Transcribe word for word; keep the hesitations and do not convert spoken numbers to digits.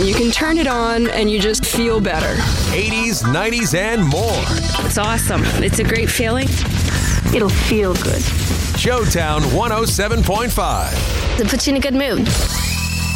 You can turn it on and you just feel better. eighties, nineties, and more. It's awesome. It's a great feeling. It'll feel good. Showtown one oh seven point five. It puts you in a good mood.